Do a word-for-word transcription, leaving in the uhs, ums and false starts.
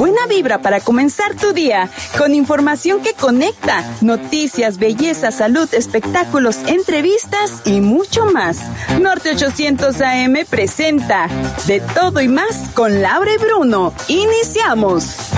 buena vibra para comenzar tu día, con información que conecta, noticias, belleza, salud, espectáculos, entrevistas y mucho más. Norte ochocientos A M presenta De Todo y Más con Laura y Bruno. ¡Iniciamos!